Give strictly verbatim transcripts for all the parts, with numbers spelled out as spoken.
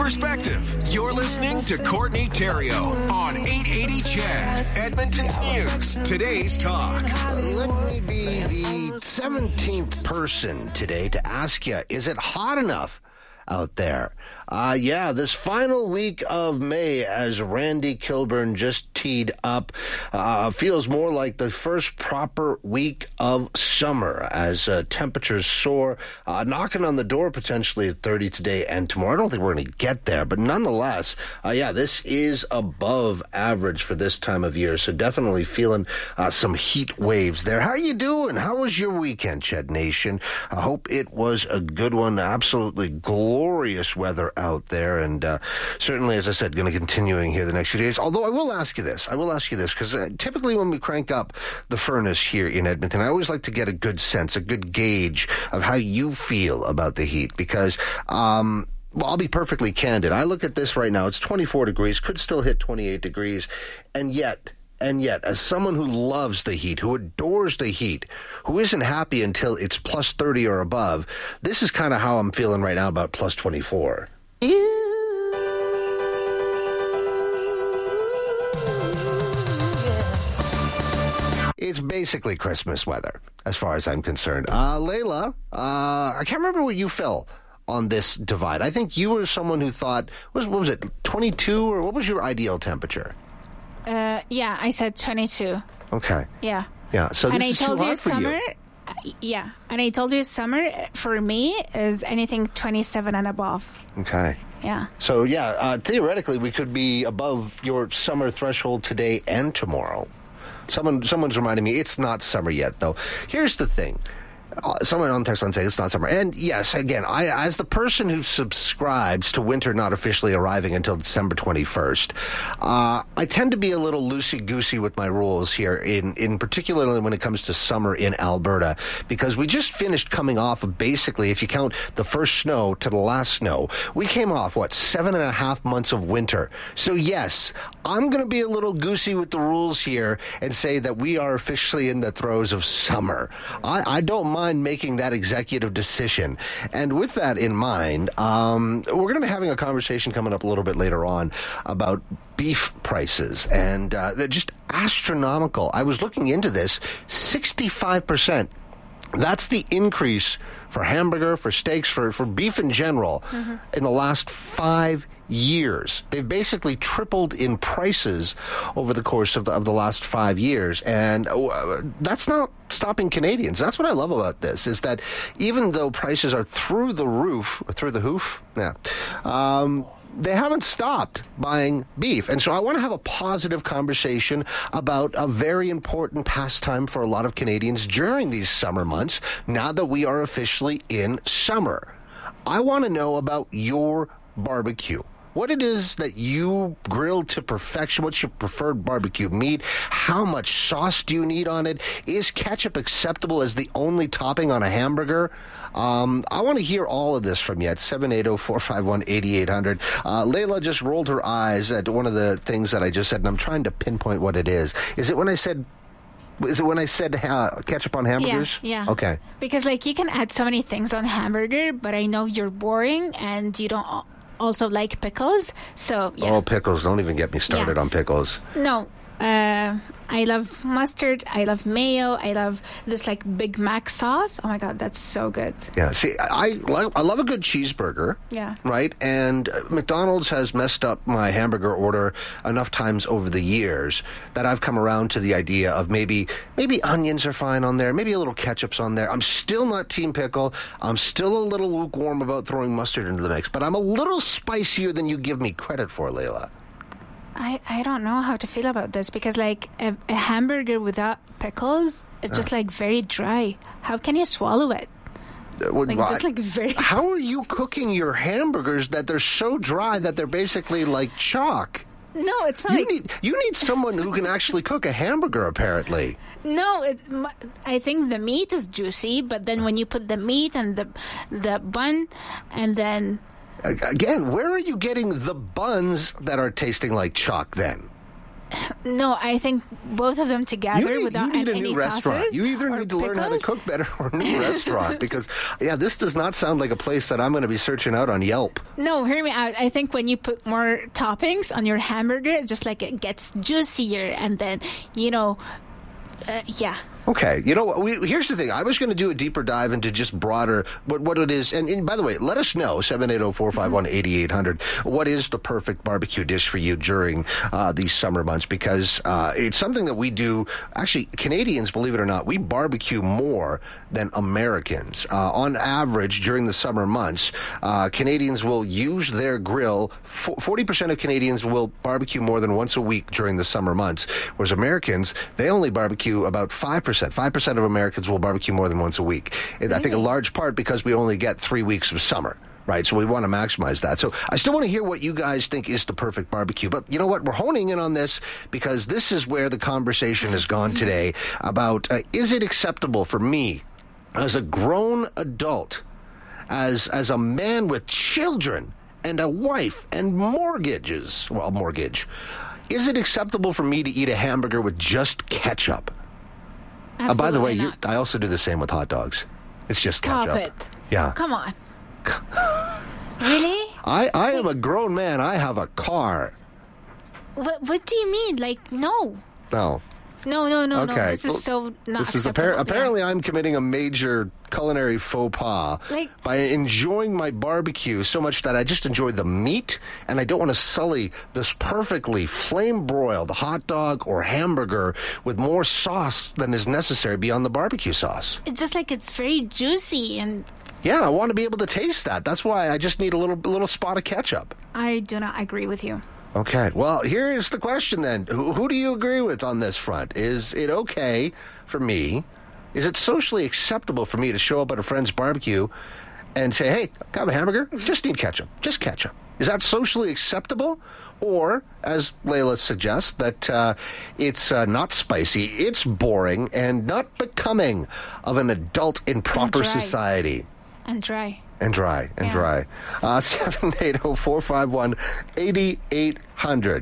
perspective. You're listening to Courtney Theriault on eight eighty C H E D, Edmonton's News. Today's Talk. Let me be the seventeenth person today to ask you, is it hot enough out there? Uh, yeah, this final week of May, as Randy Kilburn just teed up, uh, feels more like the first proper week of summer as uh, temperatures soar, uh, knocking on the door potentially at thirty today and tomorrow. I don't think we're going to get there, but nonetheless, uh, yeah, this is above average for this time of year, so definitely feeling uh, some heat waves there. How are you doing? How was your weekend, Ched Nation? I hope it was a good one. Absolutely glorious weather out there, and uh, certainly, as I said, going to continuing here the next few days. Although I will ask you this, I will ask you this, because uh, typically when we crank up the furnace here in Edmonton, I always like to get a good sense, a good gauge of how you feel about the heat, because um well, I'll be perfectly candid. I look at this right now, it's twenty-four degrees, could still hit twenty-eight degrees, and yet And yet, as someone who loves the heat, who adores the heat, who isn't happy until it's plus thirty or above, this is kind of how I'm feeling right now about plus twenty-four. It's basically Christmas weather, as far as I'm concerned. Uh, Layla, uh, I can't remember where you fell on this divide. I think you were someone who thought, what was, what was it, twenty-two, or what was your ideal temperature? Uh, yeah, I said twenty-two. Okay. Yeah. Yeah, so this and I is told too you hot for summer, you. uh, yeah, and I told you summer, for me, is anything twenty-seven and above. Okay. Yeah. So, yeah, uh, theoretically, we could be above your summer threshold today and tomorrow. Someone, Someone's reminding me, it's not summer yet, though. Here's the thing. Uh, someone on text line saying it's not summer. And yes, again, I, as the person who subscribes to winter not officially arriving until December twenty-first, uh, I tend to be a little loosey-goosey with my rules here, in, in particularly when it comes to summer in Alberta, because we just finished coming off of basically, if you count the first snow to the last snow, we came off, what, seven and a half months of winter. So yes, I'm going to be a little goosey with the rules here and say that we are officially in the throes of summer. I, I don't mind making that executive decision. And with that in mind, um, we're going to be having a conversation coming up a little bit later on about beef prices, and uh, they're just astronomical. I was looking into this, sixty-five percent. That's the increase for hamburger, for steaks, for, for beef in general, mm-hmm. in the last five years. They've basically tripled in prices over the course of the, of the last five years. And uh, that's not stopping Canadians. That's what I love about this, is that even though prices are through the roof, or through the hoof, yeah, um, they haven't stopped buying beef. And so I want to have a positive conversation about a very important pastime for a lot of Canadians during these summer months, now that we are officially in summer. I want to know about your barbecue. What it is that you grill to perfection. What's your preferred barbecue meat? How much sauce do you need on it? Is ketchup acceptable as the only topping on a hamburger? Um, I want to hear all of this from you at seven eight zero, four five one, eight eight zero zero. Uh, Layla just rolled her eyes at one of the things that I just said, and I'm trying to pinpoint what it is. Is it when I said... Is it when I said uh, ketchup on hamburgers? Yeah, yeah. Okay. Because, like, you can add so many things on hamburger, but I know you're boring and you don't also like pickles, so, yeah. Oh, pickles. Don't even get me started yeah. on pickles. No. Uh, I love mustard. I love mayo. I love this, like, Big Mac sauce. Oh, my God, that's so good. Yeah, see, I, I, I love a good cheeseburger. Yeah. Right? And McDonald's has messed up my hamburger order enough times over the years that I've come around to the idea of maybe maybe onions are fine on there, maybe a little ketchup's on there. I'm still not team pickle. I'm still a little lukewarm about throwing mustard into the mix, but I'm a little spicier than you give me credit for, Layla. I, I don't know how to feel about this, because, like, a, a hamburger without pickles, it's just, like, very dry. How can you swallow it? Uh, well, like, well, just, like, very... How are you cooking your hamburgers that they're so dry that they're basically like chalk? No, it's not. You like... need you need someone who can actually cook a hamburger, apparently. No, it, I think the meat is juicy, but then when you put the meat and the the bun, and then... Again, where are you getting the buns that are tasting like chalk then? No, I think both of them together You need, without you need a any new restaurant. sauces You either or need to learn how to pickles. cook better or a new restaurant because, yeah, this does not sound like a place that I'm going to be searching out on Yelp. No, hear me out. I think when you put more toppings on your hamburger, just like it gets juicier and then, you know, uh, yeah. Okay, you know what? We, here's the thing. I was going to do a deeper dive into just broader what what it is. And, and by the way, let us know seven eight zero, four five one, eight eight zero zero. What is the perfect barbecue dish for you during uh, these summer months? Because uh, it's something that we do. Actually, Canadians, believe it or not, we barbecue more than Americans. Uh, on average, during the summer months, uh, Canadians will use their grill. forty percent of Canadians will barbecue more than once a week during the summer months, whereas Americans, they only barbecue about five percent. five percent of Americans will barbecue more than once a week. And I think a large part because we only get three weeks of summer, right? So we want to maximize that. So I still want to hear what you guys think is the perfect barbecue. But you know what? We're honing in on this because this is where the conversation has gone today about uh, is it acceptable for me as a grown adult, as as a man with children and a wife and mortgages, well, mortgage, is it acceptable for me to eat a hamburger with just ketchup? Uh, by the way, you, I also do the same with hot dogs. It's just Stop ketchup. it. Yeah. Come on. Really? I, I am a grown man. I have a car. What What do you mean? Like, no. No. No, no, no, Okay. no. This is so not This is acceptable. appar- Yeah. apparently I'm committing a major culinary faux pas Like- by enjoying my barbecue so much that I just enjoy the meat and I don't want to sully this perfectly flame broiled hot dog or hamburger with more sauce than is necessary beyond the barbecue sauce. It's just like it's very juicy, and Yeah, I want to be able to taste that. That's why I just need a little little spot of ketchup. I do not agree with you. Okay, well, here's the question then. Who, who do you agree with on this front? Is it okay for me? Is it socially acceptable for me to show up at a friend's barbecue and say, hey, can I have a hamburger? Just need ketchup. Just ketchup. Is that socially acceptable? Or, as Layla suggests, that uh, it's uh, not spicy, it's boring, and not becoming of an adult in proper dry. society. And dry. And dry, and Yeah. dry. Uh, seven eight zero, four five one, eight eight zero zero.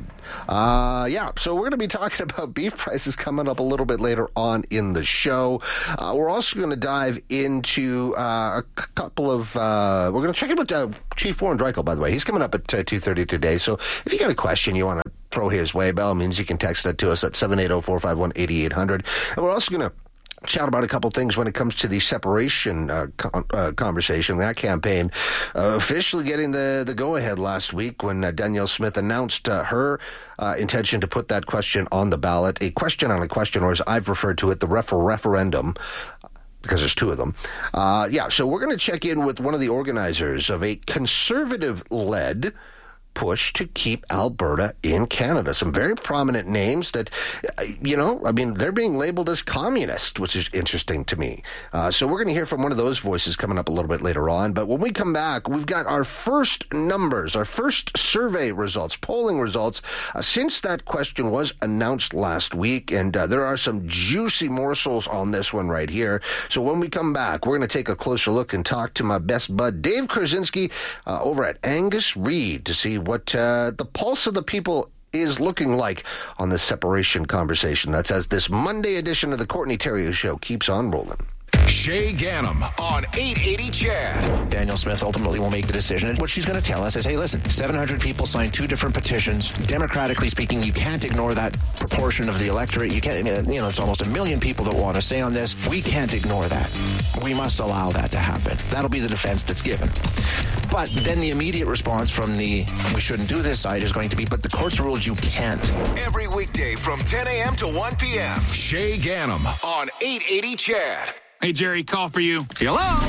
Uh, yeah, so we're going to be talking about beef prices coming up a little bit later on in the show. Uh, we're also going to dive into uh, a c- couple of, uh, we're going to check in with uh, Chief Warren Dreichel, by the way. He's coming up at uh, two thirty today. So if you got a question you want to throw his way, by all means, you can text that to us at seven eight zero, four five one, eight eight zero zero. And we're also going to chat about a couple things when it comes to the separation uh, con- uh, conversation, that campaign uh, officially getting the, the go-ahead last week when uh, Danielle Smith announced uh, her uh, intention to put that question on the ballot, a question on a question, or as I've referred to it, the refer- referendum, because there's two of them. Uh, yeah, so we're going to check in with one of the organizers of a conservative-led push to keep Alberta in Canada. Some very prominent names that, you know, I mean, they're being labeled as communist, which is interesting to me. Uh, so we're going to hear from one of those voices coming up a little bit later on. But when we come back, we've got our first numbers, our first survey results, polling results, uh, since that question was announced last week. And uh, there are some juicy morsels on this one right here. So when we come back, we're going to take a closer look and talk to my best bud, Dave Krasinski, uh, over at Angus Reid to see what uh, the pulse of the people is looking like on the separation conversation. That's as this Monday edition of the Courtney Terrio Show keeps on rolling. Shay Ganem on eight eighty C H A D. Danielle Smith ultimately will make the decision. And what she's going to tell us is, hey, listen, seven hundred people signed two different petitions. Democratically speaking, you can't ignore that proportion of the electorate. You can't, you know, it's almost a million people that want to say on this. We can't ignore that. We must allow that to happen. That'll be the defense that's given. But then the immediate response from the we shouldn't do this side is going to be, but the courts ruled you can't. Every weekday from ten a.m. to one p.m. Shay Ganem on eight eighty C H A D. Hey, Jerry, call for you. Hello?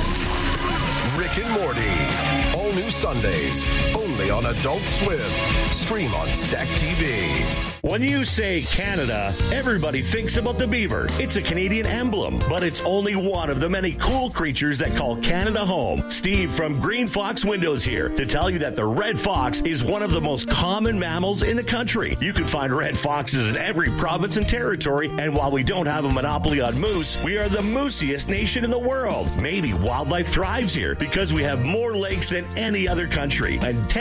Rick and Morty. All new Sundays. Only on Adult Swim. Stream on Stack T V. When you say Canada, everybody thinks about the beaver. It's a Canadian emblem, but it's only one of the many cool creatures that call Canada home. Steve from Green Fox Windows here to tell you that the red fox is one of the most common mammals in the country. You can find red foxes in every province and territory, and while we don't have a monopoly on moose, we are the moosiest nation in the world. Maybe wildlife thrives here because we have more lakes than any other country, and ten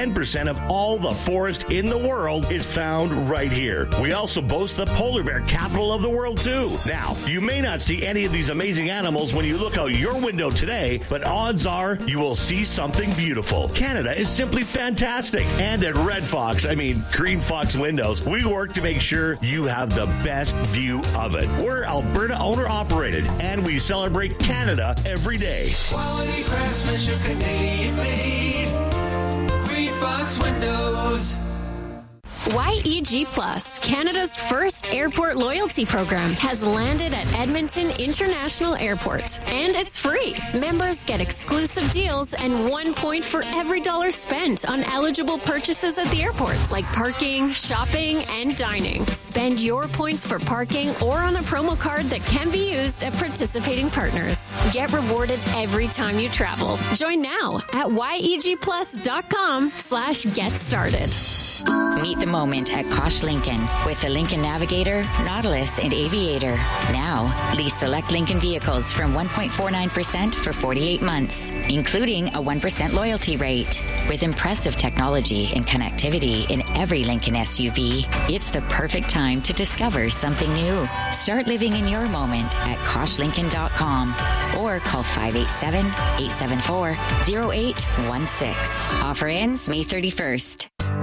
ten percent of all the forest in the world is found right here. We also boast the polar bear capital of the world, too. Now, you may not see any of these amazing animals when you look out your window today, but odds are you will see something beautiful. Canada is simply fantastic. And at Red Fox, I mean Green Fox Windows, we work to make sure you have the best view of it. We're Alberta owner-operated, and we celebrate Canada every day. Quality craftsmanship, Canadian made. Green Fox Windows. Y E G Plus, Canada's first airport loyalty program, has landed at Edmonton International Airport. And it's free. Members get exclusive deals and one point for every dollar spent on eligible purchases at the airport, like parking, shopping, and dining. Spend your points for parking or on a promo card that can be used at participating partners. Get rewarded every time you travel. Join now at yegplus.com slash get started. Meet the moment at Kosh Lincoln with the Lincoln Navigator, Nautilus, and Aviator. Now, lease select Lincoln vehicles from one point four nine percent for forty-eight months, including a one percent loyalty rate. With impressive technology and connectivity in every Lincoln S U V, it's the perfect time to discover something new. Start living in your moment at kosh lincoln dot com or call five eight seven, eight seven four, zero eight one six. Offer ends May thirty-first.